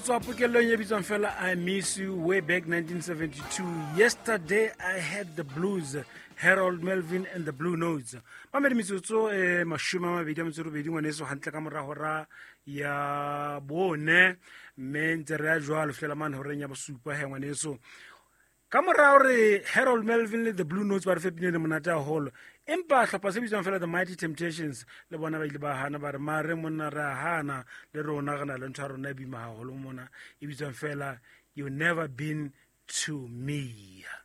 tswa pokelong e bitswang fela I Miss You way back 1972. Yesterday I had the blues, Harold Melvin and the Blue Notes. Mamedi metsotso mashome a mabedi a metso e robedi ngwaneso hantle ka morago ra ya bone mme ntse re a jwalo fihlela mane horeng ya bosupa he ngwaneso. Ka morao re Harold Melvin le the Blue Notes ba re fepile le monate haholo. Empa hlopha se bitswang fela the Mighty Temptations le bona ba ile ba hana ba re mare monna ra hana le rona gana le ntho ya rona e bima haholo mona e bitswang fela You Never Been to Me.